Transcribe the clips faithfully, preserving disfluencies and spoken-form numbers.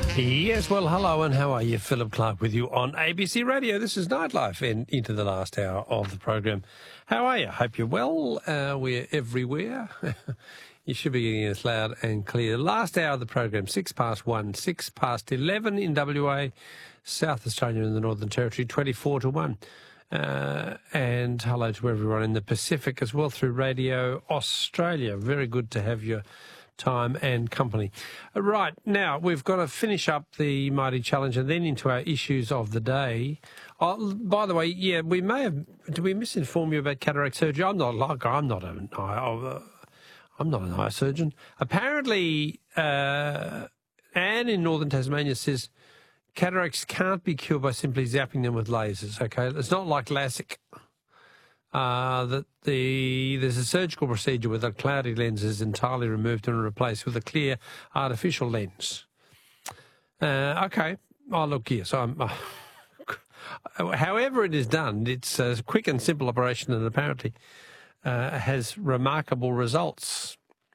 Yes, well, hello and how are you? Philip Clark with you on A B C Radio. This is Nightlife and into the last hour of the program. How are you? Hope you're well. Uh, we're everywhere. You should be getting us loud and clear. Last hour of the program, six past one, six past eleven in W A, South Australia and the Northern Territory, twenty-four to one. Uh, and hello to everyone in the Pacific as well through Radio Australia. Very good to have your time and company. Right, now we've got to finish up the Mighty Challenge and then into our issues of the day. Oh, by the way, yeah, we may have, did we misinform you about cataract surgery? I'm not like, I'm not an eye, I'm not an eye surgeon. Apparently, uh, Anne in Northern Tasmania says cataracts can't be cured by simply zapping them with lasers, okay? It's not like LASIK. Uh, that the there's a surgical procedure where the cloudy lens is entirely removed and replaced with a clear artificial lens. Uh, okay, oh look, yes, I'm. Uh, however it is done, it's a quick and simple operation, and apparently uh, has remarkable results.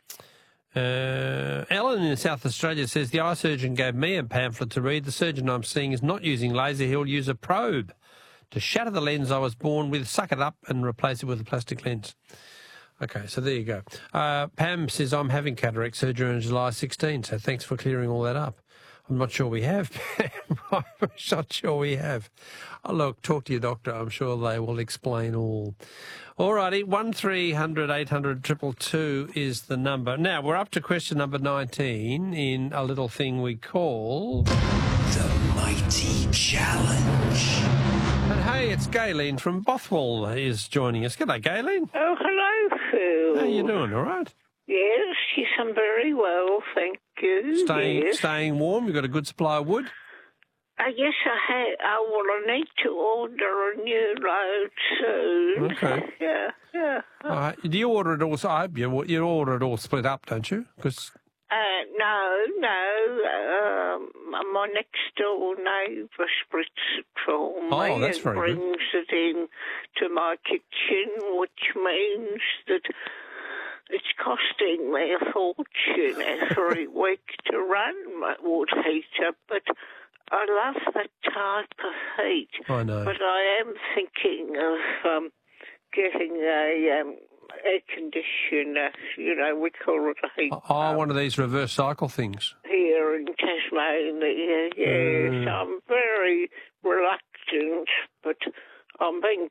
Uh, Ellen in South Australia says the eye surgeon gave me a pamphlet to read. The surgeon I'm seeing is not using laser; he'll use a probe to shatter the lens I was born with, suck it up and replace it with a plastic lens. Okay, so there you go. Uh, Pam says, I'm having cataract surgery on July sixteenth, so thanks for clearing all that up. I'm not sure we have, Pam. I'm not sure we have. Oh, look, talk to your doctor. I'm sure they will explain all. All righty, one three hundred eight hundred two two two is the number. Now, we're up to question number nineteen in a little thing we call The Mighty Challenge. And hey, it's Gayleen from Bothwell is joining us. G'day, Gayleen. Oh, hello, Phil. How you doing, all right? Yes, yes, I'm very well, thank you. Staying yes. staying warm? You got a good supply of wood? Uh, yes, I have. Oh, well, I need to order a new load soon. Okay. Yeah, yeah. All right. Do you order it all? I hope you, you order it all split up, don't you? Because Uh, no, no. Um, my next door neighbour splits it for me Oh, that's and very good. brings it in to my kitchen, which means that it's costing me a fortune every week to run my wood heater, but I love that type of heat. I know. But I am thinking of um, getting a um, air conditioner, you know, we call it a heat oh, pump one of these reverse cycle things. here in Tasmania. Yes, Mm. I'm very reluctant, but I'm being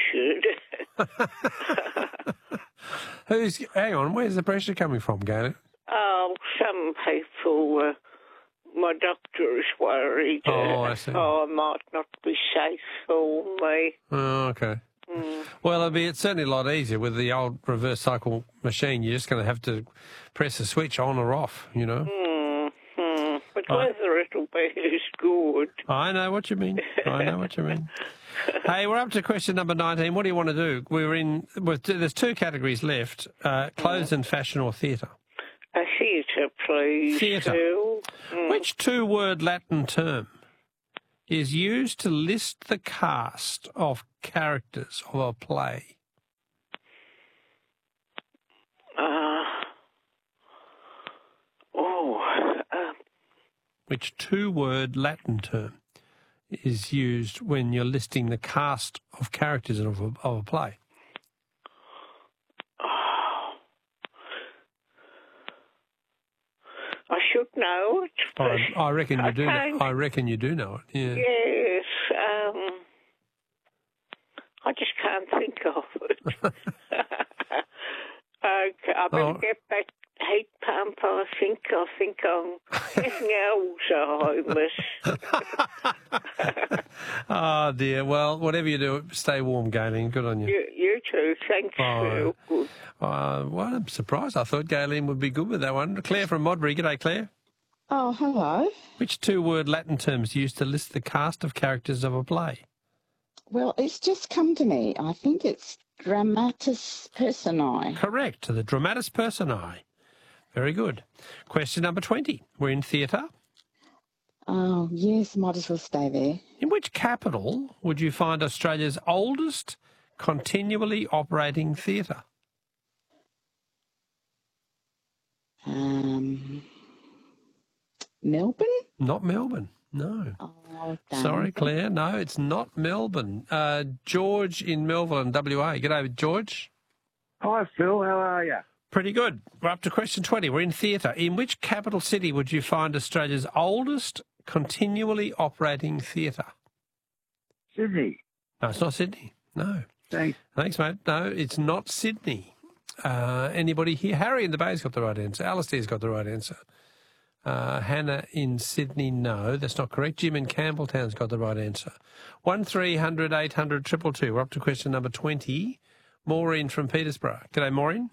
pressured. Who's? Hang on, where's the pressure coming from, Gayleen? Oh, some people, uh, my doctor is worried uh, Oh, I see. oh, I might not be safe for me. Oh, okay. Mm. Well, it'll be, it's certainly a lot easier with the old reverse cycle machine. You're just going to have to press a switch on or off, you know. Mm, mm. But Oh. whether it'll be as good. I know what you mean. I know what you mean. Hey, we're up to question number nineteen. What do you want to do? We're in, we're, there's two categories left, uh, clothes and fashion or theatre. A theatre, please. Theatre. Phil. Mm. Which two-word Latin term is used to list the cast of characters of a play? Uh, oh, uh, Which two-word Latin term is used when you're listing the cast of characters of a, of a play? oh. I should know it. but I, I reckon you I do. can't- I reckon you do know it. Yeah. Yes, um, I just can't think of it. Okay, I better Oh. get back heat pump. I think I think I'm getting Alzheimer's. Oh dear. Well, whatever you do, stay warm, Gayleen. Good on you. you, you too. Thanks, Oh. Phil. Good. Uh, well, I'm surprised. I thought Gayleen would be good with that one. Claire from Modbury. G'day, Claire. Oh, hello. Which two-word Latin term is used to list the cast of characters of a play? Well, it's just come to me. I think it's dramatis personae. Correct. The dramatis personae. Very good. Question number twenty. We're in theatre. Oh, yes, might as well stay there. In which capital would you find Australia's oldest continually operating theatre? Um, Melbourne? Not Melbourne, no. Oh, damn. Sorry, Claire. No, it's not Melbourne. Uh, George in Melbourne, W A. G'day, George. Hi, Phil. How are you? Pretty good. We're up to question twenty. We're in theatre. In which capital city would you find Australia's oldest continually operating theatre? Sydney. No, it's not Sydney. No. Thanks. Thanks, mate. No, it's not Sydney. Uh, anybody here? Harry in the Bay's got the right answer. Alistair's got the right answer. Uh, Hannah in Sydney, no, that's not correct. Jim in Campbelltown's got the right answer. one three hundred eight hundred two two two. We're up to question number twenty. Maureen from Petersburg. G'day, Maureen.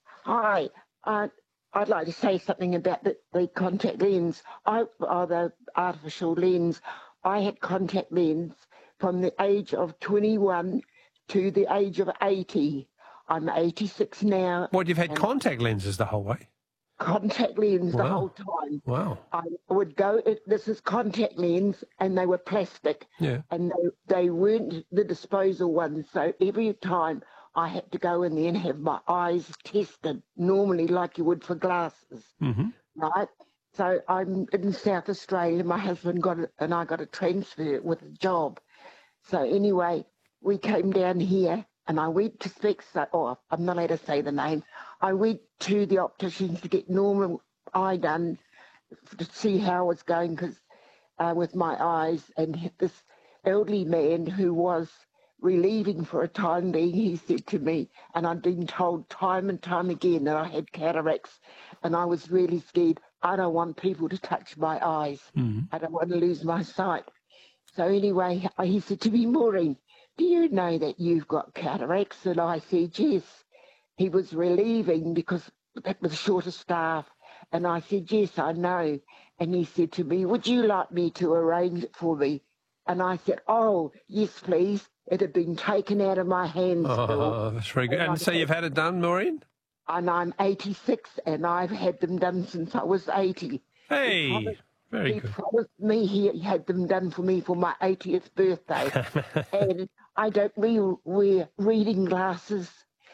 Hi. Uh, I'd like to say something about the, the contact lens, I, or the artificial lens. I had contact lens from the age of twenty-one to the age of eighty. I'm eighty-six now. What, you've had contact lenses the whole way? Contact lens Wow. the whole time. Wow. I would go, this is contact lens, and they were plastic, Yeah. and they, they weren't the disposal ones. So every time I had to go in there and have my eyes tested, normally like you would for glasses, Mm-hmm. right? So I'm in South Australia. My husband got it, and I got a transfer with a job. So anyway, we came down here, and I went to speak. Oh, I'm not allowed to say the name. I went to the opticians to get normal eye done to see how I was going, because uh, with my eyes, and this elderly man who was relieving for a time being, he said to me, and I'd been told time and time again that I had cataracts, and I was really scared. I don't want people to touch my eyes. Mm-hmm. I don't want to lose my sight. So anyway, he said to me, Maureen, do you know that you've got cataracts? And I said, yes. He was relieving because it was short of staff. And I said, yes, I know. And he said to me, would you like me to arrange it for me? And I said, oh, yes, please. It had been taken out of my hands, Phil. Oh, that's very good. And And so you've had it done, Maureen? And I'm eighty-six, and I've had them done since I was eighty. Hey, promised- very He good. promised me he had them done for me for my eightieth birthday. And I don't re- wear reading glasses,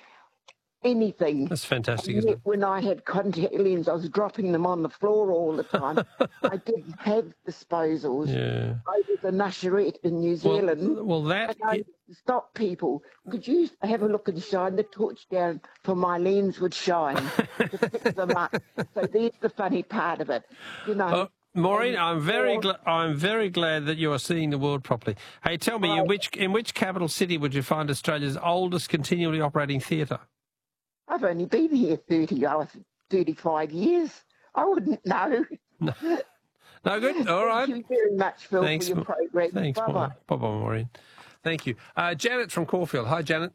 anything. That's fantastic, And isn't yet it? when I had contact lenses, I was dropping them on the floor all the time. I didn't have disposals. Yeah. I was a usherette in New Zealand. Well, well that... And I used to stop people. Could you have a look and shine the torch down for my lens would shine to fix them up? So there's the funny part of it. You know. Oh, Maureen, And I'm very before- gla- I'm very glad that you are seeing the world properly. Hey, tell me, in Right. which in which capital city would you find Australia's oldest continually operating theatre? I've only been here thirty, I was thirty-five years. I wouldn't know. No, no good. All right. Thank you very much, Phil, Thanks, for your Ma- program. Thanks, Bye-bye. Maureen. Bye, bye, Maureen. Thank you, uh, Janet from Caulfield. Hi, Janet.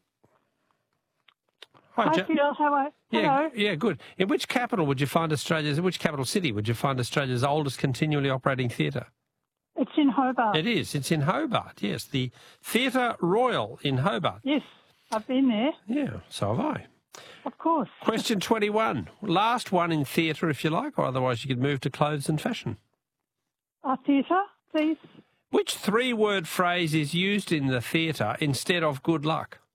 Hi, Hi, Ja- Phil. How are Yeah, Hello. yeah, good. In which capital would you find Australia's? In which capital city would you find Australia's oldest continually operating theatre? It's in Hobart. It is. It's in Hobart. Yes, the Theatre Royal in Hobart. Yes, I've been there. Yeah, so have I. Of course. Question twenty-one. Last one in theatre, if you like, or otherwise you could move to clothes and fashion. A theatre, please. Which three-word phrase is used in the theatre instead of good luck?